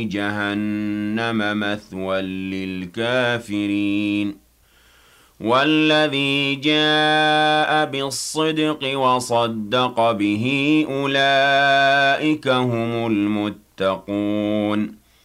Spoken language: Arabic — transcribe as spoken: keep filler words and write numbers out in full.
جهنم مثوى للكافرين والذي جاء بالصدق وصدق به أولئك هم المتقون